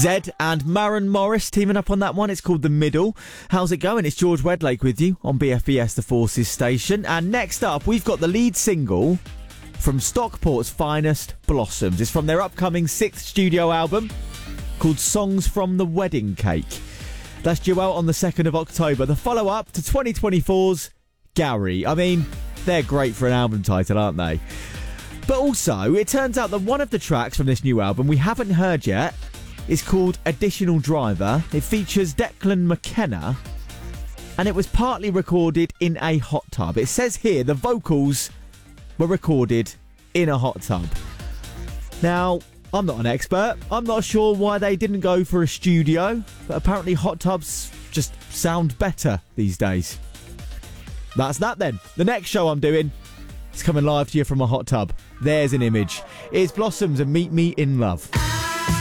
Zed and Maren Morris teaming up on that one. It's called The Middle. How's it going? It's George Wedlake with you on BFBS The Forces station. And next up, we've got the lead single from Stockport's finest, Blossoms. It's from their upcoming 6th studio album called Songs from the Wedding Cake. That's due out on the 2nd of October. The follow-up to 2024's Gary. I mean, they're great for an album title, aren't they? But also, it turns out that one of the tracks from this new album we haven't heard yet is called Additional Driver. It features Declan McKenna, and it was partly recorded in a hot tub. It says here the vocals were recorded in a hot tub. Now, I'm not an expert. I'm not sure why they didn't go for a studio, but apparently hot tubs just sound better these days. That's that then. The next show I'm doing is coming live to you from a hot tub. There's an image. It's Blossoms and Meet Me in Love.